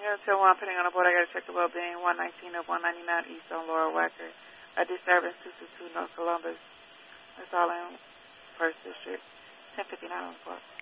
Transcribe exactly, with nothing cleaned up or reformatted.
Hill two one, putting on the board, I got to check the well-being, one nineteen of one ninety-nine East on Laurel Wacker. A disturbance, two two two North Columbus. That's all in First District, ten fifty-nine on the clock.